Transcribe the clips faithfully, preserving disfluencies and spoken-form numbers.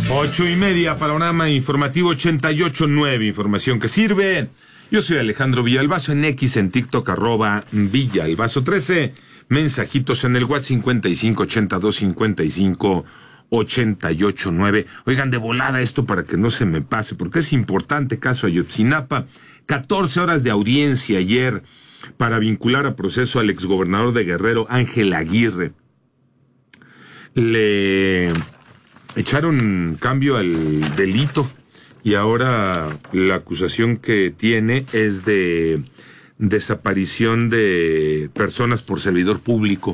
Ocho y media, panorama informativo ochenta y ocho nueve, información que sirve. Yo soy Alejandro Villalbazo, en X, en TikTok, arroba Villalbazo trece. Mensajitos en el WhatsApp cincuenta y cinco ochenta y dos cincuenta y cinco ochenta y ocho nueve. Oigan, de volada esto para que no se me pase, porque es importante, caso Ayotzinapa. catorce horas de audiencia ayer para vincular a proceso al exgobernador de Guerrero, Ángel Aguirre. Le echaron cambio al delito y ahora la acusación que tiene es de desaparición de personas por servidor público.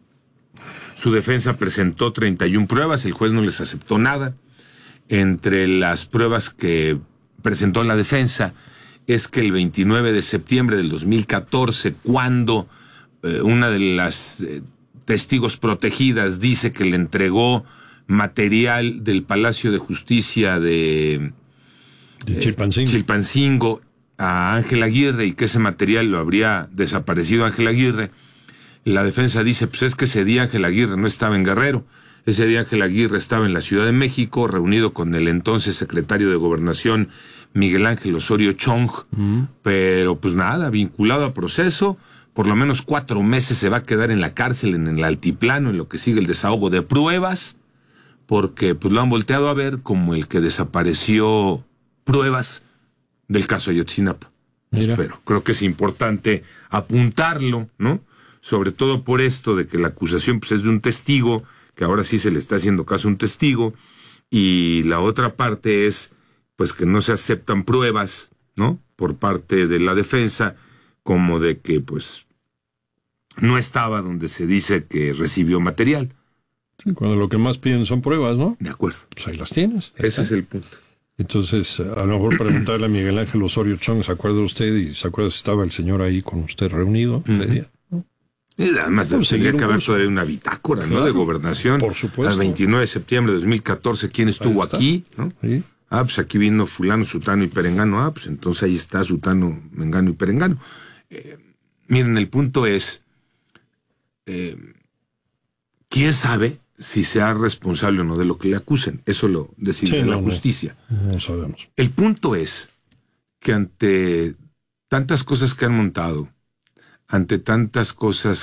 Su defensa presentó treinta y una pruebas, el juez no les aceptó nada. Entre las pruebas que presentó la defensa es que el veintinueve de septiembre del dos mil catorce, cuando eh, una de las eh, testigos protegidas dice que le entregó material del Palacio de Justicia de, de eh, Chilpancingo. Chilpancingo a Ángel Aguirre y que ese material lo habría desaparecido Ángel Aguirre, la defensa dice, pues es que ese día Ángel Aguirre no estaba en Guerrero, ese día Ángel Aguirre estaba en la Ciudad de México, reunido con el entonces secretario de Gobernación, Miguel Ángel Osorio Chong, mm. pero pues nada, vinculado a proceso, por lo menos cuatro meses se va a quedar en la cárcel, en el altiplano, en lo que sigue el desahogo de pruebas, porque pues lo han volteado a ver como el que desapareció pruebas del caso Ayotzinapa. Mira. Pero creo que es importante apuntarlo, ¿no? Sobre todo por esto de que la acusación pues, es de un testigo, que ahora sí se le está haciendo caso a un testigo, y la otra parte es pues que no se aceptan pruebas, ¿no? Por parte de la defensa, como de que pues no estaba donde se dice que recibió material. Sí, cuando lo que más piden son pruebas, ¿no? De acuerdo. Pues ahí las tienes. Ese está. Es el punto. Entonces, a lo mejor preguntarle a Miguel Ángel Osorio Chong, ¿se acuerda usted? Y se acuerda si estaba el señor ahí con usted reunido. Uh-huh. Día, ¿no? Y además no, tendría que haber todavía una bitácora, claro, ¿no? De gobernación. Por supuesto. Al veintinueve de septiembre de dos mil catorce, ¿quién estuvo aquí? ¿No? Sí. Ah, pues aquí vino fulano, sutano y perengano. Ah, pues entonces ahí está sutano, mengano y perengano. Eh, miren, el punto es, eh, ¿quién sabe si sea responsable o no de lo que le acusen? Eso lo decide sí, la no, justicia. No, no sabemos. El punto es que ante tantas cosas que han montado, ante tantas cosas